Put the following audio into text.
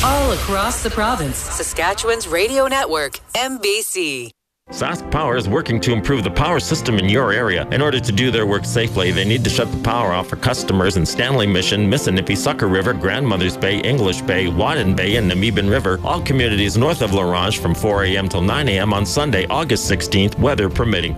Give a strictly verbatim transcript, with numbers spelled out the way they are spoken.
All across the province. Saskatchewan's radio network, M B C. Sask Power is working to improve the power system in your area. In order to do their work safely, they need to shut the power off for customers in Stanley Mission, Mississippi, Sucker River, Grandmother's Bay, English Bay, Wadden Bay, and Namibin River, all communities north of La Ronge from four a.m. till nine a.m. on Sunday, August sixteenth, weather permitting.